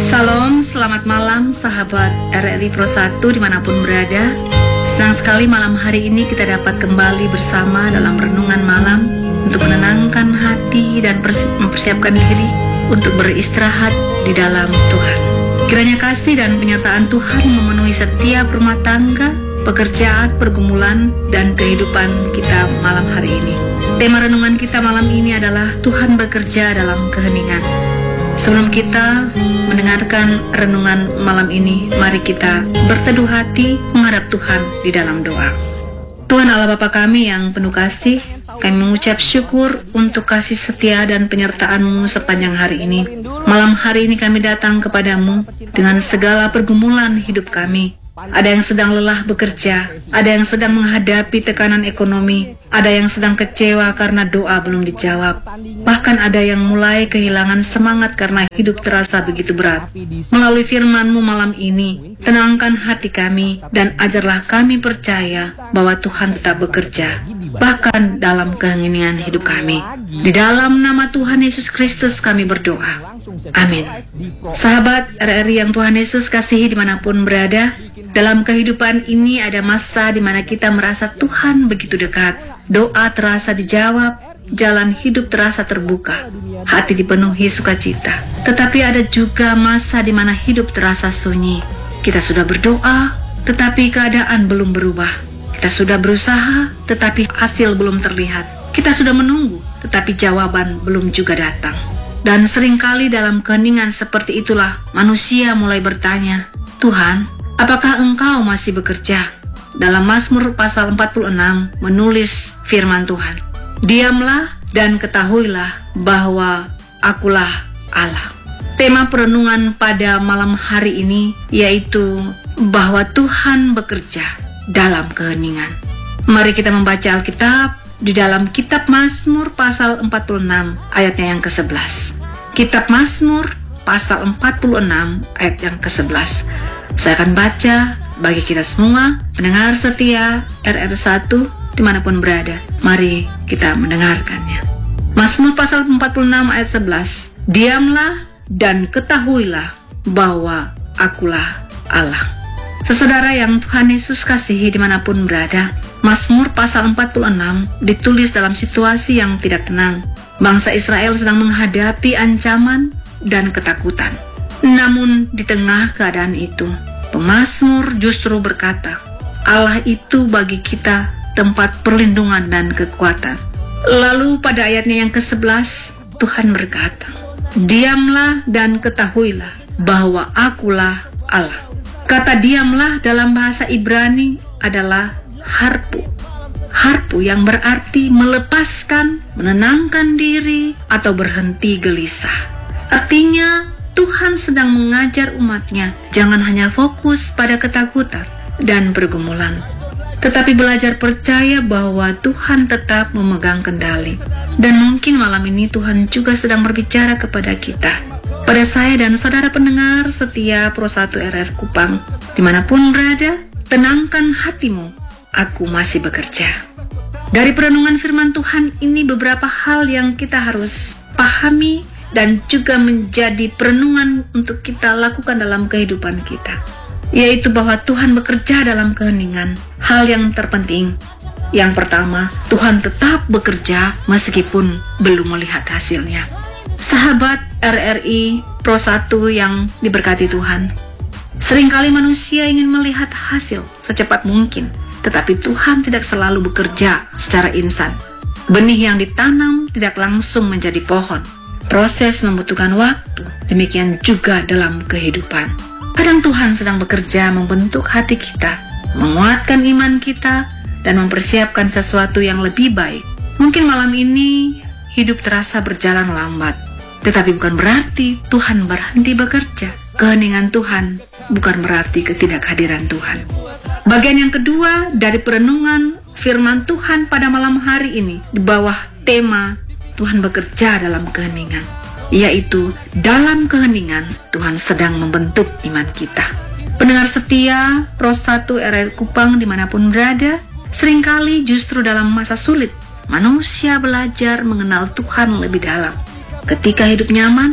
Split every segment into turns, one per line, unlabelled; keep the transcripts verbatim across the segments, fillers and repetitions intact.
Salam, selamat malam sahabat R R I Pro satu dimanapun berada. Senang sekali malam hari ini kita dapat kembali bersama dalam renungan malam untuk menenangkan hati dan mempersiapkan diri untuk beristirahat di dalam Tuhan. Kiranya kasih dan penyertaan Tuhan memenuhi setiap rumah tangga, pekerjaan, pergumulan, dan kehidupan kita malam hari ini. Tema renungan kita malam ini adalah Tuhan bekerja dalam keheningan. Sebelum kita mendengarkan renungan malam ini, mari kita berteduh hati menghadap Tuhan di dalam doa. Tuhan Allah Bapa kami yang penuh kasih, kami mengucap syukur untuk kasih setia dan penyertaan-Mu sepanjang hari ini. Malam hari ini kami datang kepadamu dengan segala pergumulan hidup kami. Ada yang sedang lelah bekerja, ada yang sedang menghadapi tekanan ekonomi, ada yang sedang kecewa karena doa belum dijawab. Bahkan ada yang mulai kehilangan semangat karena hidup terasa begitu berat. Melalui firman-Mu malam ini, tenangkan hati kami dan ajarlah kami percaya bahwa Tuhan tetap bekerja, bahkan dalam keheningan hidup kami. Di dalam nama Tuhan Yesus Kristus kami berdoa. Amin. Sahabat R R I yang Tuhan Yesus kasihi dimanapun berada, dalam kehidupan ini ada masa di mana kita merasa Tuhan begitu dekat. Doa terasa dijawab, jalan hidup terasa terbuka, hati dipenuhi sukacita. Tetapi ada juga masa di mana hidup terasa sunyi. Kita sudah berdoa, tetapi keadaan belum berubah. Kita sudah berusaha, tetapi hasil belum terlihat. Kita sudah menunggu, tetapi jawaban belum juga datang. Dan seringkali dalam keheningan seperti itulah manusia mulai bertanya, Tuhan, apakah Engkau masih bekerja? Dalam Mazmur pasal empat puluh enam menulis firman Tuhan, diamlah dan ketahuilah bahwa akulah Allah. Tema perenungan pada malam hari ini yaitu bahwa Tuhan bekerja dalam keheningan. Mari kita membaca Alkitab di dalam kitab Mazmur pasal empat puluh enam ayatnya yang kesebelas. Kitab Mazmur pasal empat puluh enam ayat yang kesebelas. Saya akan baca bagi kita semua, pendengar setia R R satu dimanapun berada. Mari kita mendengarkannya. Mazmur pasal empat puluh enam ayat sebelas. Diamlah dan ketahuilah bahwa akulah Allah. Saudara yang Tuhan Yesus kasihi dimanapun berada, Mazmur pasal empat puluh enam ditulis dalam situasi yang tidak tenang. Bangsa Israel sedang menghadapi ancaman dan ketakutan. Namun di tengah keadaan itu, pemazmur justru berkata, Allah itu bagi kita tempat perlindungan dan kekuatan. Lalu pada ayatnya yang kesebelas, Tuhan berkata, diamlah dan ketahuilah bahwa akulah Allah. Kata diamlah dalam bahasa Ibrani adalah harpu. Harpu yang berarti melepaskan, menenangkan diri, atau berhenti gelisah. Artinya, Tuhan sedang mengajar umatnya jangan hanya fokus pada ketakutan dan pergumulan, tetapi belajar percaya bahwa Tuhan tetap memegang kendali. Dan mungkin malam ini Tuhan juga sedang berbicara kepada kita, pada saya dan saudara pendengar setia Pro satu R R Kupang, dimanapun berada, tenangkan hatimu, aku masih bekerja. Dari perenungan firman Tuhan ini beberapa hal yang kita harus pahami dan juga menjadi perenungan untuk kita lakukan dalam kehidupan kita, yaitu bahwa Tuhan bekerja dalam keheningan. Hal yang terpenting, yang pertama, Tuhan tetap bekerja meskipun belum melihat hasilnya. Sahabat R R I Pro satu yang diberkati Tuhan, seringkali manusia ingin melihat hasil secepat mungkin, tetapi Tuhan tidak selalu bekerja secara instan. Benih yang ditanam tidak langsung menjadi pohon. Proses membutuhkan waktu, demikian juga dalam kehidupan. Kadang Tuhan sedang bekerja membentuk hati kita, menguatkan iman kita, dan mempersiapkan sesuatu yang lebih baik. Mungkin malam ini hidup terasa berjalan lambat, tetapi bukan berarti Tuhan berhenti bekerja. Keheningan Tuhan bukan berarti ketidakhadiran Tuhan. Bagian yang kedua dari perenungan firman Tuhan pada malam hari ini di bawah tema Tuhan bekerja dalam keheningan, yaitu dalam keheningan Tuhan sedang membentuk iman kita. Pendengar setia Pro satu R R Kupang dimanapun berada, seringkali justru dalam masa sulit manusia belajar mengenal Tuhan lebih dalam. Ketika hidup nyaman,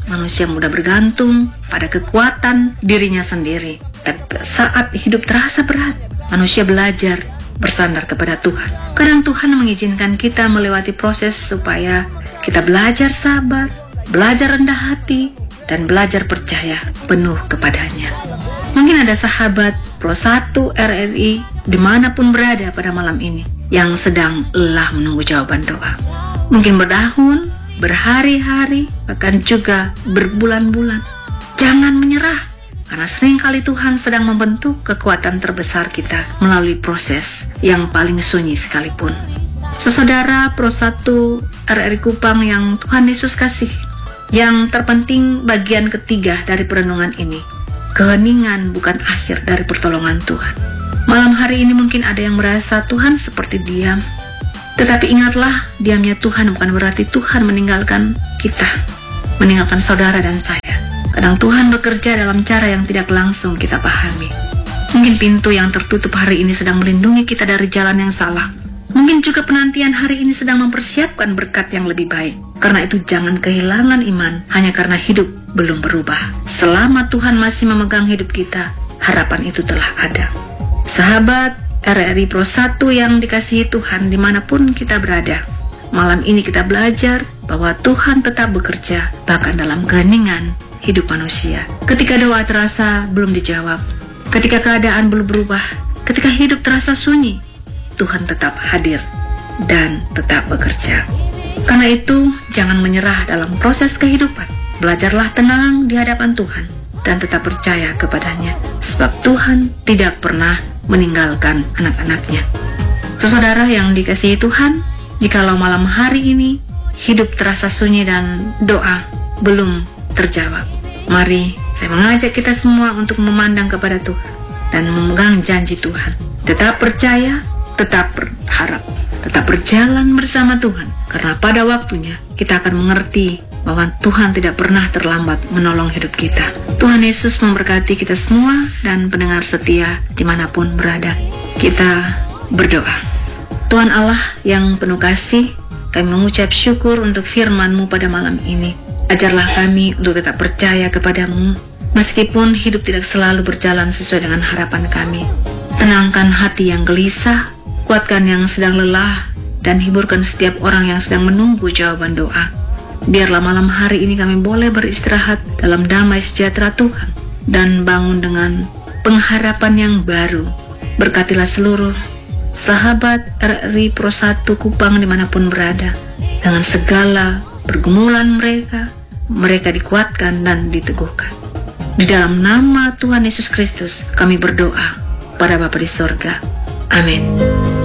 manusia mudah bergantung pada kekuatan dirinya sendiri. Tapi saat hidup terasa berat, manusia belajar bersandar kepada Tuhan. Kadang Tuhan mengizinkan kita melewati proses supaya kita belajar sabar, belajar rendah hati, dan belajar percaya penuh kepadanya. Mungkin ada sahabat Pro satu R R I dimanapun berada pada malam ini yang sedang lelah menunggu jawaban doa. Mungkin bertahun, berhari-hari, bahkan juga berbulan-bulan. Jangan menyerah, karena seringkali Tuhan sedang membentuk kekuatan terbesar kita melalui proses yang paling sunyi sekalipun. Saudara Pro satu R R I Kupang yang Tuhan Yesus kasih, yang terpenting bagian ketiga dari perenungan ini, keheningan bukan akhir dari pertolongan Tuhan. Malam hari ini mungkin ada yang merasa Tuhan seperti diam, tetapi ingatlah, diamnya Tuhan bukan berarti Tuhan meninggalkan kita, meninggalkan saudara dan saya. Kadang Tuhan bekerja dalam cara yang tidak langsung kita pahami. Mungkin pintu yang tertutup hari ini sedang melindungi kita dari jalan yang salah. Mungkin juga penantian hari ini sedang mempersiapkan berkat yang lebih baik. Karena itu jangan kehilangan iman hanya karena hidup belum berubah. Selama Tuhan masih memegang hidup kita, harapan itu telah ada. Sahabat R R I Pro satu yang dikasihi Tuhan dimanapun kita berada, malam ini kita belajar bahwa Tuhan tetap bekerja bahkan dalam keheningan hidup manusia. Ketika doa terasa belum dijawab, ketika keadaan belum berubah, ketika hidup terasa sunyi, Tuhan tetap hadir dan tetap bekerja. Karena itu, jangan menyerah dalam proses kehidupan. Belajarlah tenang di hadapan Tuhan dan tetap percaya kepadanya, sebab Tuhan tidak pernah meninggalkan anak-anaknya. Saudara yang dikasihi Tuhan, jikalau malam hari ini hidup terasa sunyi dan doa belum terjawab, mari saya mengajak kita semua untuk memandang kepada Tuhan dan memegang janji Tuhan. Tetap percaya, tetap berharap, tetap berjalan bersama Tuhan, karena pada waktunya kita akan mengerti bahwa Tuhan tidak pernah terlambat menolong hidup kita. Tuhan Yesus memberkati kita semua dan pendengar setia dimanapun berada. Kita berdoa. Tuhan Allah yang penuh kasih, kami mengucap syukur untuk firman-Mu pada malam ini. Ajarlah kami untuk tetap percaya kepadamu, meskipun hidup tidak selalu berjalan sesuai dengan harapan kami. Tenangkan hati yang gelisah, kuatkan yang sedang lelah, dan hiburkan setiap orang yang sedang menunggu jawaban doa. Biarlah malam hari ini kami boleh beristirahat dalam damai sejahtera Tuhan dan bangun dengan pengharapan yang baru. Berkatilah seluruh sahabat R R I Pro satu Kupang dimanapun berada. Dengan segala pergumulan mereka, mereka dikuatkan dan diteguhkan. Di dalam nama Tuhan Yesus Kristus kami berdoa pada Bapa di sorga. Amin.